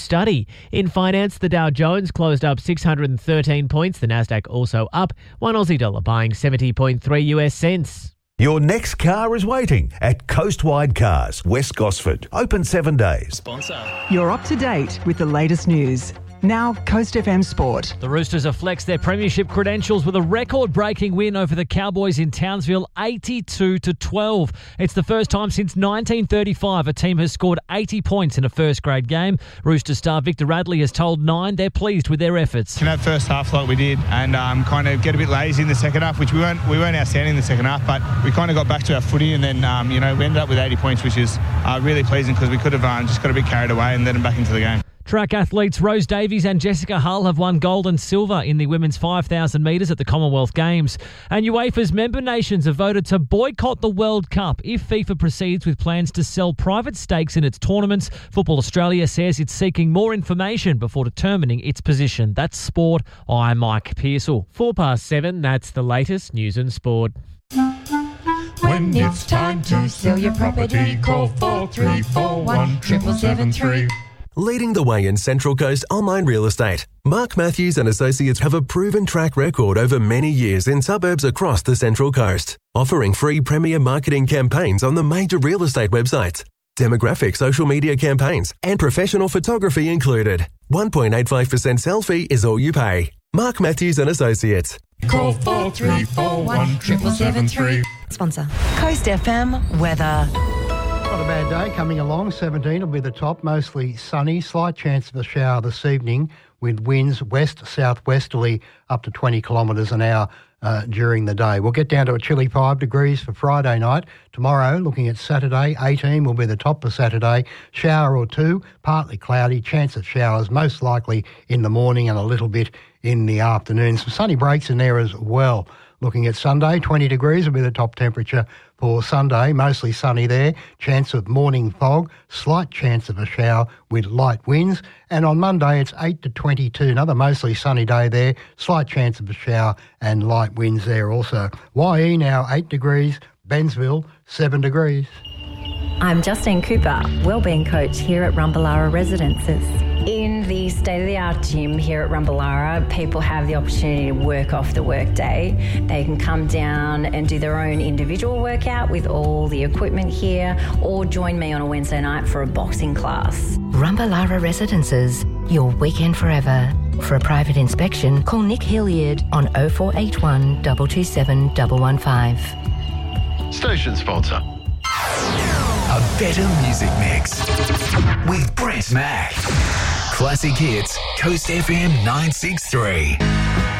study. In finance, the Dow Jones closed up 613 points. The Nasdaq also up. One Aussie dollar buying 70.3 US cents. Your next car is waiting at Coastwide Cars, West Gosford. Open 7 days. Sponsor. You're up to date with the latest news. Now, Coast FM Sport. The Roosters have flexed their premiership credentials with a record-breaking win over the Cowboys in Townsville, 82-12. It's the first time since 1935 a team has scored 80 points in a first-grade game. Roosters star Victor Radley has told Nine they're pleased with their efforts. In that first half like we did and kind of get a bit lazy in the second half, which we weren't outstanding in the second half, but we kind of got back to our footy and then, we ended up with 80 points, which is really pleasing because we could have just got a bit carried away and let them back into the game. Track athletes Rose Davies and Jessica Hull have won gold and silver in the women's 5,000 metres at the Commonwealth Games. And UEFA's member nations have voted to boycott the World Cup if FIFA proceeds with plans to sell private stakes in its tournaments. Football Australia says it's seeking more information before determining its position. That's sport. I'm Mike Pearsall. 7:04, that's the latest news and sport. When it's time to sell your property, call 4341 7773. Leading the way in Central Coast online real estate, Mark Matthews and Associates have a proven track record over many years in suburbs across the Central Coast, offering free premier marketing campaigns on the major real estate websites, demographic social media campaigns, and professional photography included. 1.85% sell fee is all you pay. Mark Matthews and Associates. Call 4341 7773. Sponsor. Coast FM weather. Not a bad day coming along. 17 will be the top, mostly sunny. Slight chance of a shower this evening with winds west-southwesterly up to 20 kilometres an hour during the day. We'll get down to a chilly 5 degrees for Friday night. Tomorrow, looking at Saturday, 18 will be the top for Saturday. Shower or two, partly cloudy, chance of showers most likely in the morning and a little bit in the afternoon. Some sunny breaks in there as well. Looking at Sunday, 20 degrees will be the top temperature for Sunday, mostly sunny there. Chance of morning fog, slight chance of a shower with light winds. And on Monday, it's 8 to 22, another mostly sunny day there. Slight chance of a shower and light winds there also. YE now 8 degrees, Bensville 7 degrees. I'm Justine Cooper, Wellbeing Coach here at Rumballara Residences. In the state-of-the-art gym here at Rumballara, people have the opportunity to work off the workday. They can come down and do their own individual workout with all the equipment here, or join me on a Wednesday night for a boxing class. Rumballara Residences, your weekend forever. For a private inspection, call Nick Hilliard on 0481 227 115. Station sponsor. A better music mix with Brett Mack. Classic hits, Coast FM 963.